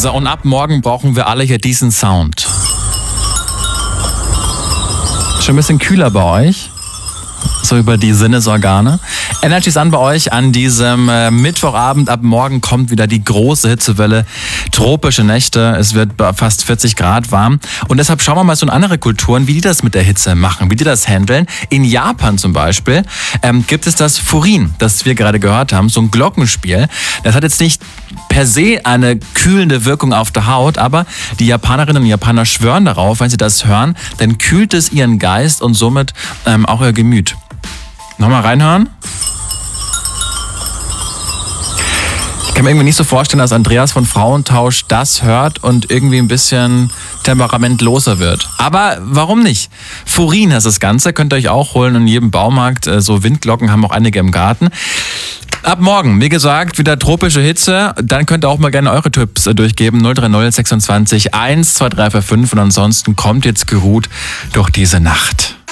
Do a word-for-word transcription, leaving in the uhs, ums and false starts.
So, und ab morgen brauchen wir alle hier diesen Sound. Schon ein bisschen kühler bei euch? So über die Sinnesorgane. Energy ist an bei euch an diesem äh, Mittwochabend. Ab morgen kommt wieder die große Hitzewelle. Tropische Nächte. Es wird fast vierzig Grad warm. Und deshalb schauen wir mal so in andere Kulturen, wie die das mit der Hitze machen, wie die das handeln. In Japan zum Beispiel ähm, gibt es das Furin, das wir gerade gehört haben. So ein Glockenspiel. Das hat jetzt nicht per se eine kühlende Wirkung auf der Haut, aber die Japanerinnen und Japaner schwören darauf, wenn sie das hören, dann kühlt es ihren Geist und somit ähm, auch ihr Gemüt. Nochmal reinhören. Ich kann mir irgendwie nicht so vorstellen, dass Andreas von Frauentausch das hört und irgendwie ein bisschen temperamentloser wird. Aber warum nicht? Furin heißt das Ganze, könnt ihr euch auch holen in jedem Baumarkt. So Windglocken haben auch einige im Garten. Ab morgen, wie gesagt, wieder tropische Hitze. Dann könnt ihr auch mal gerne eure Tipps durchgeben. null drei null sechsundzwanzig eins zwei drei vier fünf und ansonsten kommt jetzt geruht durch diese Nacht.